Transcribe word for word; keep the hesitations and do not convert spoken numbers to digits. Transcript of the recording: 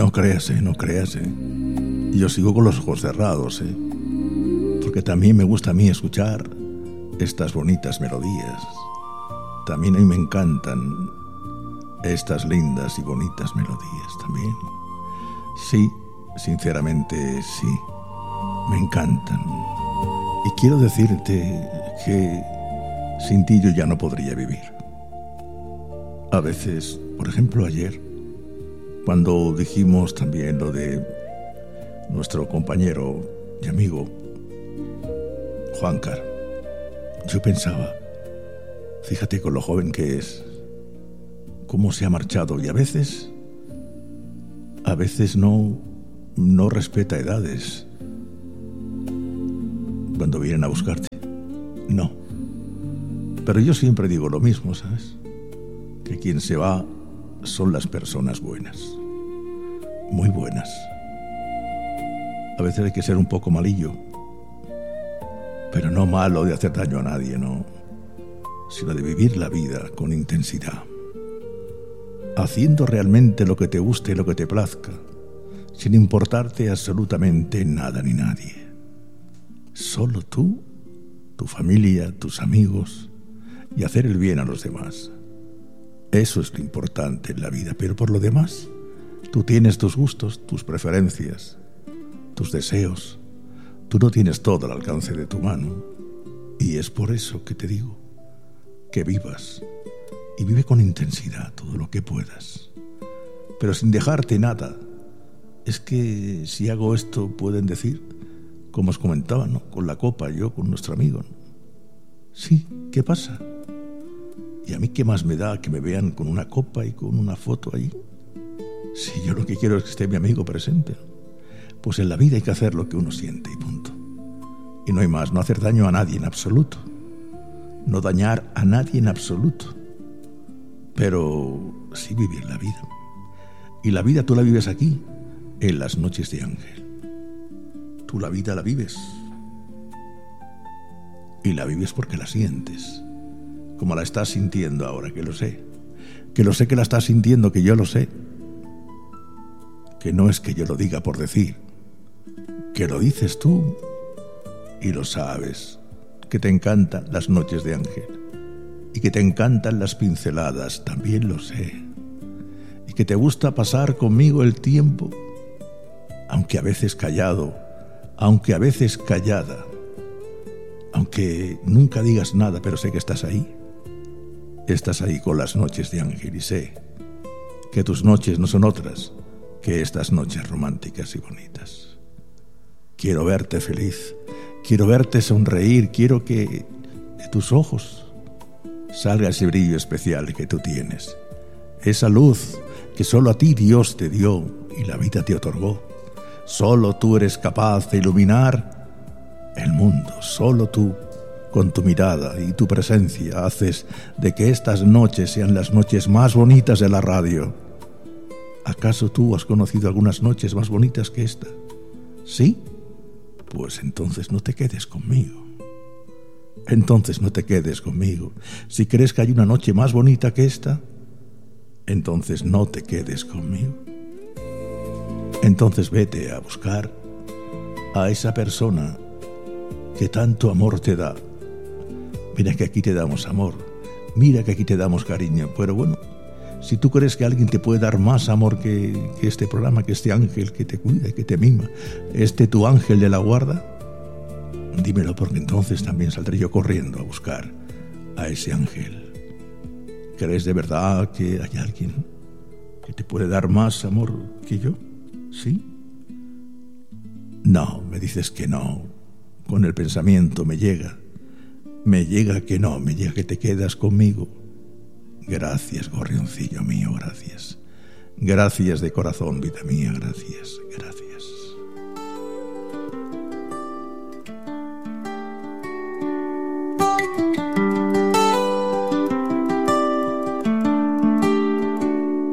No creas, eh, no creas, eh. Yo sigo con los ojos cerrados, eh. Porque también me gusta a mí escuchar estas bonitas melodías. También a mí me encantan estas lindas y bonitas melodías también. Sí, sinceramente sí, me encantan. Y quiero decirte que sin ti yo ya no podría vivir. A veces, por ejemplo ayer, cuando dijimos también lo de nuestro compañero y amigo Juancar, yo pensaba, fíjate con lo joven que es, cómo se ha marchado, y a veces, a veces no, no respeta edades cuando vienen a buscarte. No. Pero yo siempre digo lo mismo, ¿sabes? Que quien se va son las personas buenas, muy buenas. A veces hay que ser un poco malillo, pero no malo de hacer daño a nadie, no, sino de vivir la vida con intensidad, haciendo realmente lo que te guste y lo que te plazca, sin importarte absolutamente nada ni nadie. Solo tú, tu familia, tus amigos, y hacer el bien a los demás. Eso es lo importante en la vida, pero por lo demás, tú tienes tus gustos, tus preferencias, tus deseos. Tú no tienes todo al alcance de tu mano, y es por eso que te digo que vivas, y vive con intensidad todo lo que puedas, pero sin dejarte nada. Es que si hago esto, pueden decir, como os comentaba, ¿no?, con la copa, yo con nuestro amigo, ¿no? Sí, ¿qué pasa? ¿Y a mí qué más me da que me vean con una copa y con una foto ahí? Si yo lo que quiero es que esté mi amigo presente. Pues en la vida hay que hacer lo que uno siente y punto. Y no hay más, no hacer daño a nadie en absoluto. No dañar a nadie en absoluto. Pero sí vivir la vida. Y la vida tú la vives aquí, en las noches de Ángel. Tú la vida la vives. Y la vives porque la sientes. Como la estás sintiendo ahora, que lo sé. Que lo sé que la estás sintiendo, que yo lo sé. Que no es que yo lo diga por decir. Que lo dices tú y lo sabes. Que te encantan las noches de Ángel. Y que te encantan las pinceladas, también lo sé. Y que te gusta pasar conmigo el tiempo, aunque a veces callado, aunque a veces callada, aunque nunca digas nada, pero sé que estás ahí. Estás ahí con las noches de Ángel y sé que tus noches no son otras que estas noches románticas y bonitas. Quiero verte feliz, quiero verte sonreír, quiero que de tus ojos salga ese brillo especial que tú tienes, esa luz que solo a ti Dios te dio y la vida te otorgó. Solo tú eres capaz de iluminar el mundo, solo tú, con tu mirada y tu presencia, haces de que estas noches sean las noches más bonitas de la radio. ¿Acaso tú has conocido algunas noches más bonitas que esta? ¿Sí? Pues entonces no te quedes conmigo. Entonces no te quedes conmigo. Si crees que hay una noche más bonita que esta, entonces no te quedes conmigo. Entonces vete a buscar a esa persona que tanto amor te da. Mira que aquí te damos amor, mira que aquí te damos cariño, pero bueno, si tú crees que alguien te puede dar más amor que, que este programa, que este ángel que te cuida y que te mima, este tu ángel de la guarda, dímelo, porque entonces también saldré yo corriendo a buscar a ese ángel. ¿Crees de verdad que hay alguien que te puede dar más amor que yo? ¿Sí? No, me dices que no. Con el pensamiento me llega. Me llega que no, me llega que te quedas conmigo. Gracias, gorrioncillo mío, gracias. Gracias de corazón, vida mía, gracias, gracias.